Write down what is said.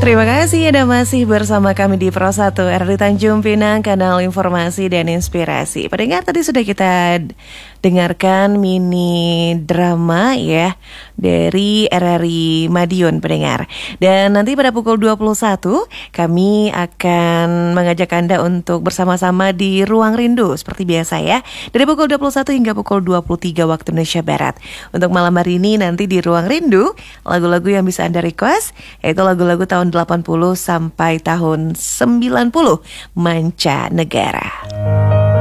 Terima kasih Anda masih bersama kami di Pro 1 RRI Tanjung Pinang, kanal informasi dan inspirasi. Pendengar, tadi sudah kita dengarkan mini drama ya dari RRI Madiun, pendengar. Dan nanti pada pukul 21 kami akan mengajak Anda untuk bersama-sama di Ruang Rindu seperti biasa ya. Dari pukul 21 hingga pukul 23 waktu Indonesia Barat. Untuk malam hari ini nanti di Ruang Rindu, lagu-lagu yang bisa Anda request yaitu lagu-lagu tahun 80 sampai tahun 90 mancanegara.